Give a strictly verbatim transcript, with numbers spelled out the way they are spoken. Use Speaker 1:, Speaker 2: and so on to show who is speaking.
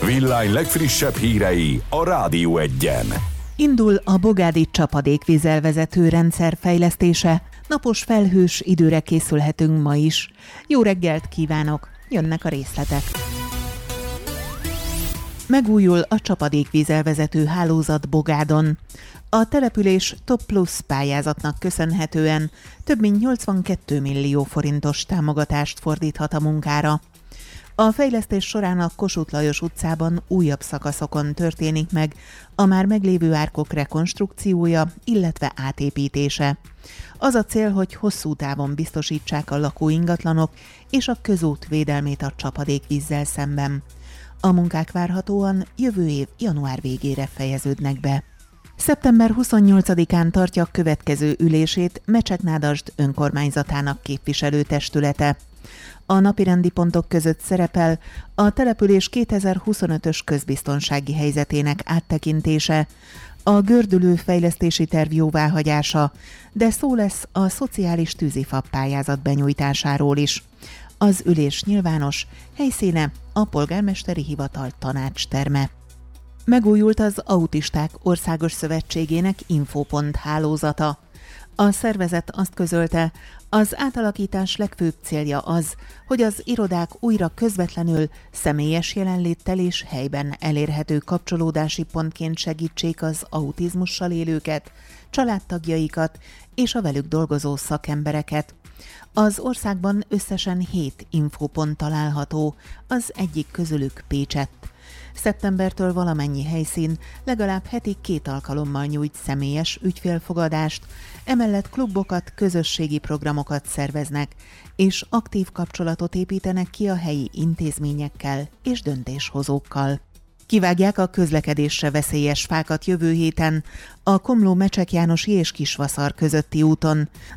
Speaker 1: Villány legfrissebb hírei a Rádió Egyen.
Speaker 2: Indul a bogádi csapadékvízelvezető rendszer fejlesztése. Napos felhős időre készülhetünk ma is. Jó reggelt kívánok! Jönnek a részletek. Megújul a csapadékvízelvezető hálózat Bogádon. A település Top Plus pályázatnak köszönhetően több mint nyolcvankét millió forintos támogatást fordíthat a munkára. A fejlesztés során a Kossuth Lajos utcában újabb szakaszokon történik meg a már meglévő árkok rekonstrukciója, illetve átépítése. Az a cél, hogy hosszú távon biztosítsák a lakóingatlanok és a közút védelmét a csapadékvízzel szemben. A munkák várhatóan jövő év január végére fejeződnek be. szeptember huszonnyolcadikán tartja következő ülését Mecseknádasd önkormányzatának képviselőtestülete. A napirendi pontok között szerepel a település kétezer-huszonötös közbiztonsági helyzetének áttekintése, a gördülő fejlesztési terv jóváhagyása, de szó lesz a szociális tűzifa pályázat benyújtásáról is. Az ülés nyilvános, helyszíne a polgármesteri hivatal tanácsterme. Megújult az Autisták Országos Szövetségének Infopont hálózata. A szervezet azt közölte, az átalakítás legfőbb célja az, hogy az irodák újra közvetlenül személyes jelenléttel és helyben elérhető kapcsolódási pontként segítsék az autizmussal élőket, családtagjaikat és a velük dolgozó szakembereket. Az országban összesen hét infopont található, az egyik közülük Pécsett. Szeptembertől valamennyi helyszín legalább heti két alkalommal nyújt személyes ügyfélfogadást, emellett klubokat, közösségi programokat szerveznek, és aktív kapcsolatot építenek ki a helyi intézményekkel és döntéshozókkal. Kivágják a közlekedésre veszélyes fákat jövő héten a Komló-Mecsek Jánosi és Kisvaszar közötti úton.